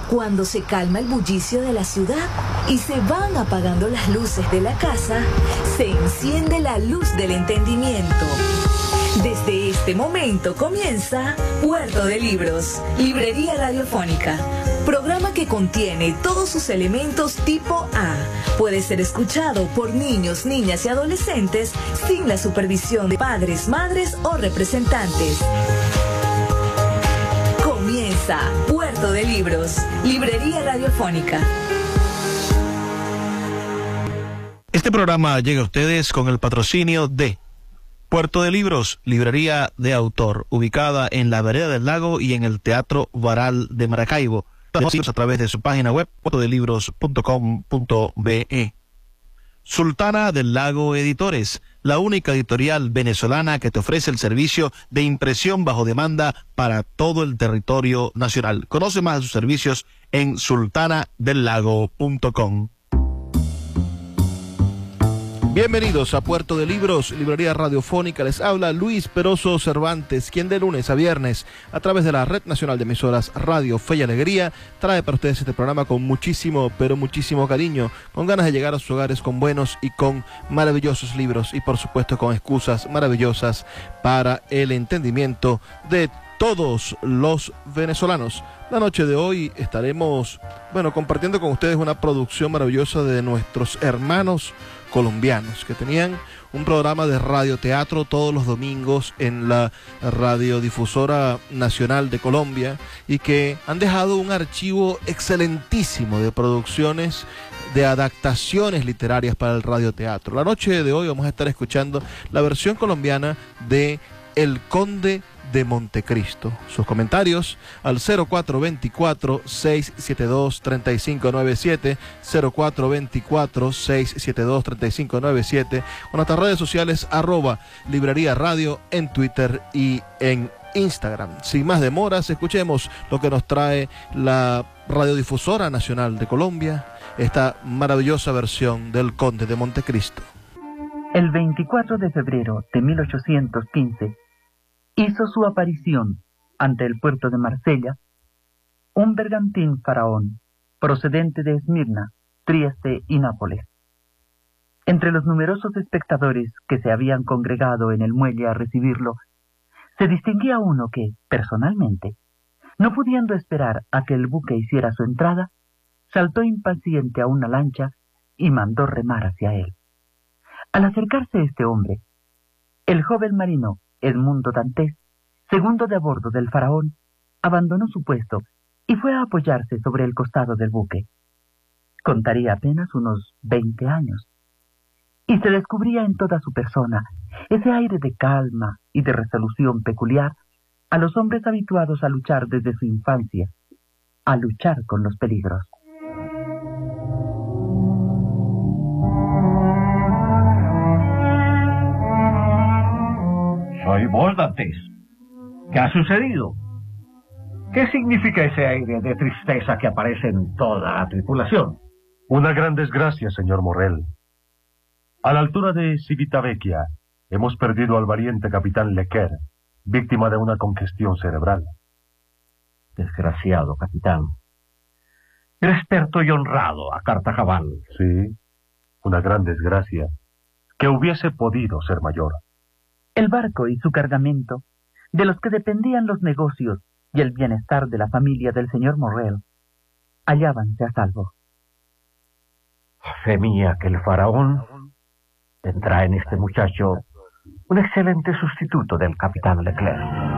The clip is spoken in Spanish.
Cuando se calma el bullicio de la ciudad y se van apagando las luces de la casa, se enciende la luz del entendimiento. Desde este momento comienza Puerto de Libros, Librería Radiofónica. Programa que contiene todos sus elementos tipo A. Puede ser escuchado por niños, niñas y adolescentes sin la supervisión de padres, madres o representantes. Comienza Puerto de Libros, Librería Radiofónica. Este programa llega a ustedes con el patrocinio de Puerto de Libros, librería de autor, ubicada en la Vereda del Lago y en el Teatro Varal de Maracaibo. A través de su página web, puertodelibros.com.be. Sultana del Lago Editores, la única editorial venezolana que te ofrece el servicio de impresión bajo demanda para todo el territorio nacional. Conoce más de sus servicios en sultanadelago.com. Bienvenidos a Puerto de Libros, Librería Radiofónica. Les habla Luis Peroso Cervantes, quien de lunes a viernes, a través de la Red Nacional de Emisoras Radio Fe y Alegría, trae para ustedes este programa con muchísimo, pero muchísimo cariño, con ganas de llegar a sus hogares con buenos y con maravillosos libros y por supuesto con excusas maravillosas para el entendimiento de todos los venezolanos. La noche de hoy estaremos, compartiendo con ustedes una producción maravillosa de nuestros hermanos colombianos que tenían un programa de radioteatro todos los domingos en la Radiodifusora Nacional de Colombia y que han dejado un archivo excelentísimo de producciones, de adaptaciones literarias para el radioteatro. La noche de hoy vamos a estar escuchando la versión colombiana de El Conde de Montecristo. Sus comentarios al 0424-672-3597, 0424-672-3597, con nuestras redes sociales @Librería Radio en Twitter y en Instagram. Sin más demoras, escuchemos lo que nos trae la Radiodifusora Nacional de Colombia, esta maravillosa versión del Conde de Montecristo. El 24 de febrero de 1815 hizo su aparición ante el puerto de Marsella un bergantín faraón procedente de Esmirna, Trieste y Nápoles. Entre los numerosos espectadores que se habían congregado en el muelle a recibirlo, se distinguía uno que, personalmente, no pudiendo esperar a que el buque hiciera su entrada, saltó impaciente a una lancha y mandó remar hacia él. Al acercarse este hombre, el joven marino Edmundo Dantes, segundo de a bordo del faraón, abandonó su puesto y fue a apoyarse sobre el costado del buque. Contaría apenas unos 20 años, y se descubría en toda su persona ese aire de calma y de resolución peculiar a los hombres habituados a luchar desde su infancia, a luchar con los peligros. Soy vos, Dantes. ¿Qué ha sucedido? ¿Qué significa ese aire de tristeza que aparece en toda la tripulación? Una gran desgracia, señor Morrel. A la altura de Civitavecchia, hemos perdido al valiente capitán Lequer, víctima de una congestión cerebral. Desgraciado capitán. El experto y honrado a Cartajabal. Sí, una gran desgracia, que hubiese podido ser mayor. El barco y su cargamento, de los que dependían los negocios y el bienestar de la familia del señor Morrel, hallábanse a salvo. Fe mía que el faraón tendrá en este muchacho un excelente sustituto del capitán Leclerc.